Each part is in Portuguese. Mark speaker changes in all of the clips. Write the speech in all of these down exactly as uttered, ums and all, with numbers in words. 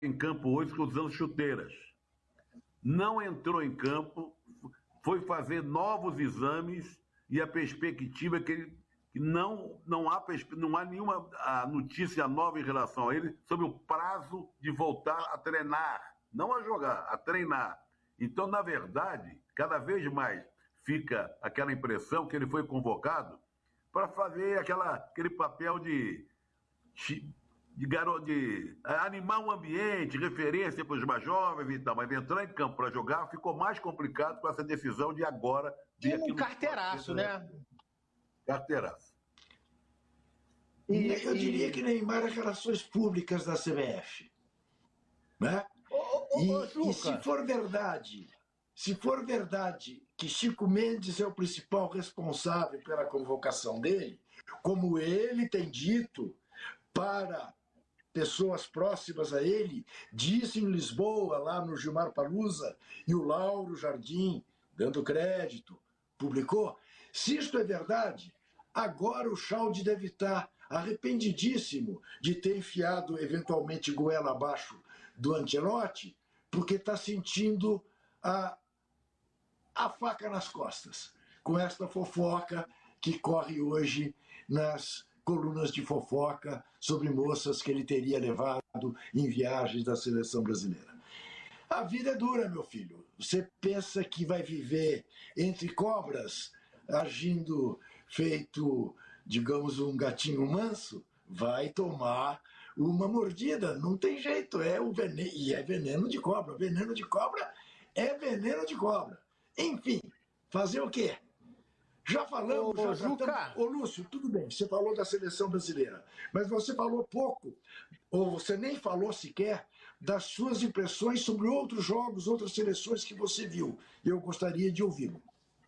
Speaker 1: em campo hoje usando chuteiras. Não entrou em campo, foi fazer novos exames e a perspectiva é que, ele, que não, não, há, não há nenhuma notícia nova em relação a ele sobre o prazo de voltar a treinar, não a jogar, a treinar. Então, na verdade, cada vez mais fica aquela impressão que ele foi convocado para fazer aquela, aquele papel de, de, garoto, de animar o ambiente, referência para os mais jovens e tal, mas entrar em campo para jogar ficou mais complicado com essa decisão de agora.
Speaker 2: De um carteiraço, né?
Speaker 1: Carteiraço.
Speaker 3: E eu diria que Neymar é relações públicas da C B F. Né?
Speaker 2: Ô, ô,
Speaker 3: e,
Speaker 2: ô,
Speaker 3: e se for verdade, se for verdade que Chico Mendes é o principal responsável pela convocação dele, como ele tem dito para pessoas próximas a ele, disse em Lisboa, lá no Gilmar Palusa, e o Lauro Jardim, dando crédito, publicou. Se isto é verdade, agora o Schalke deve estar arrependidíssimo de ter enfiado eventualmente goela abaixo do Ancelotti, porque está sentindo a, a faca nas costas, com esta fofoca que corre hoje nas colunas de fofoca sobre moças que ele teria levado em viagens da seleção brasileira. A vida é dura, meu filho. Você pensa que vai viver entre cobras, agindo feito, digamos, um gatinho manso? Vai tomar uma mordida, não tem jeito, é o veneno, e é veneno de cobra. Veneno de cobra é veneno de cobra. Enfim, fazer o quê? Já falamos,
Speaker 2: ô,
Speaker 3: já tratamos... Ô, Lúcio, tudo bem, você falou da seleção brasileira, mas você falou pouco, ou você nem falou sequer, das suas impressões sobre outros jogos, outras seleções que você viu. E eu gostaria de ouvi-lo.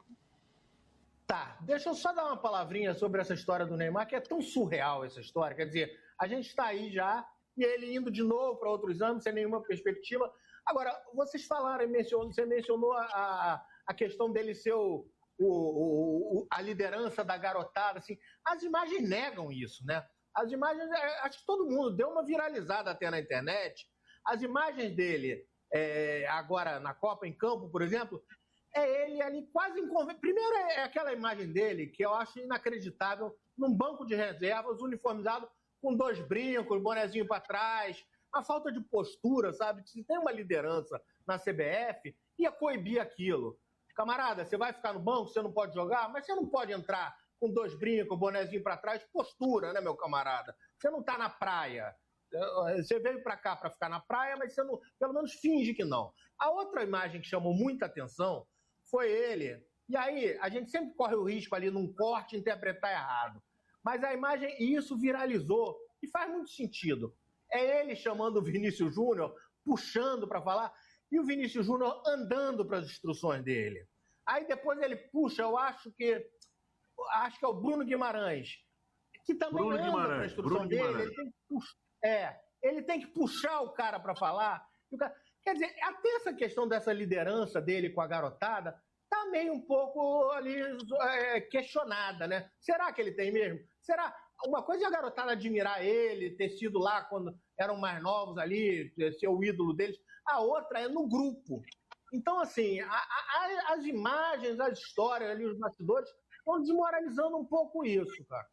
Speaker 2: Tá, deixa eu só dar uma palavrinha sobre essa história do Neymar, que é tão surreal essa história. Quer dizer, a gente está aí já, e ele indo de novo para outro exame, sem nenhuma perspectiva. Agora, vocês falaram, mencionou, você mencionou a, a questão dele ser o, o, o, a liderança da garotada. Assim, as imagens negam isso, né? As imagens, acho que todo mundo deu uma viralizada até na internet. As imagens dele, é, agora na Copa, em campo, por exemplo, é ele ali quase inconveniente. Primeiro é aquela imagem dele, que eu acho inacreditável, num banco de reservas, uniformizado, com dois brincos, bonezinho para trás, a falta de postura, sabe? Se tem uma liderança na C B F, ia coibir aquilo. Camarada, você vai ficar no banco, você não pode jogar, mas você não pode entrar com dois brincos, bonezinho para trás, postura, né, meu camarada? Você não tá na praia. Você veio para cá para ficar na praia, mas você não, pelo menos finge que não. A outra imagem que chamou muita atenção foi ele. E aí, a gente sempre corre o risco ali num corte interpretar errado. Mas a imagem, e isso viralizou, e faz muito sentido. É ele chamando o Vinícius Júnior, puxando para falar, e o Vinícius Júnior andando para as instruções dele. Aí depois ele puxa, eu acho que acho que é o Bruno Guimarães, que também
Speaker 1: Bruno
Speaker 2: anda para a instrução
Speaker 1: Bruno
Speaker 2: dele. Ele tem, que puxar, é, ele tem que puxar o cara para falar. E o cara, quer dizer, até essa questão dessa liderança dele com a garotada tá meio um pouco ali é, questionada, né? Será que ele tem mesmo? Será? Uma coisa é a garotada admirar ele, ter sido lá quando eram mais novos ali, ser o ídolo deles. A outra é no grupo. Então, assim, a, a, as imagens, as histórias ali, os bastidores, estão desmoralizando um pouco isso, cara.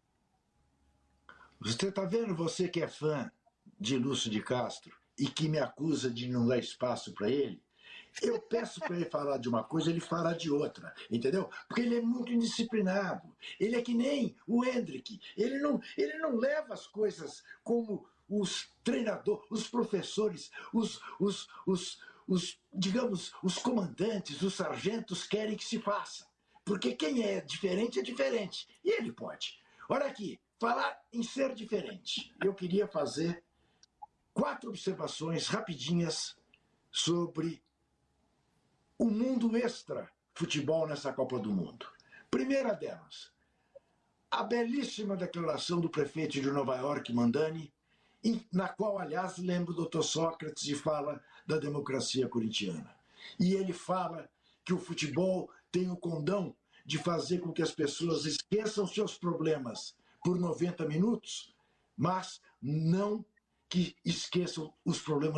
Speaker 3: Você está vendo, você que é fã de Lúcio de Castro e que me acusa de não dar espaço para ele, eu peço para ele falar de uma coisa, ele fala de outra, entendeu? Porque ele é muito indisciplinado. Ele é que nem o Hendrick. Ele não, ele não leva as coisas como os treinadores, os professores, os, os, os, os, digamos, os comandantes, os sargentos querem que se faça. Porque quem é diferente é diferente. E ele pode. Olha aqui, falar em ser diferente. Eu queria fazer quatro observações rapidinhas sobre o mundo extra futebol nessa Copa do Mundo. Primeira delas, a belíssima declaração do prefeito de Nova York, Mandani, na qual, aliás, lembra o doutor Sócrates e fala da democracia corintiana. E ele fala que o futebol tem o condão de fazer com que as pessoas esqueçam seus problemas por noventa minutos, mas não que esqueçam os problemas